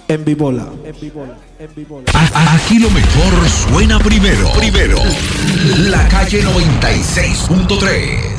en Vibola. Aquí lo mejor suena primero. La calle 96.3.